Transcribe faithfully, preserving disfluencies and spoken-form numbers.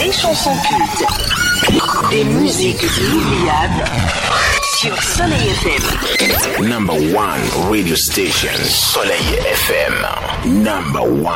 Des chansons cultes, des musiques inoubliables sur Soleil F M. Number one radio station, Soleil F M. Number one.